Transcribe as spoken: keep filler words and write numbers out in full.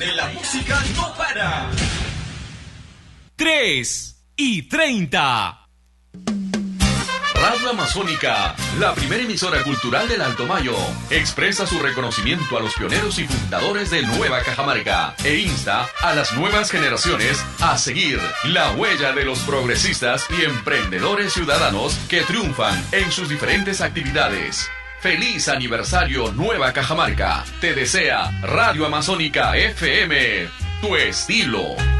donde la música no para. tres y treinta. Radio Amazónica, la primera emisora cultural del Alto Mayo, expresa su reconocimiento a los pioneros y fundadores de Nueva Cajamarca e insta a las nuevas generaciones a seguir la huella de los progresistas y emprendedores ciudadanos que triunfan en sus diferentes actividades. ¡Feliz aniversario Nueva Cajamarca! Te desea Radio Amazónica F M, tu estilo.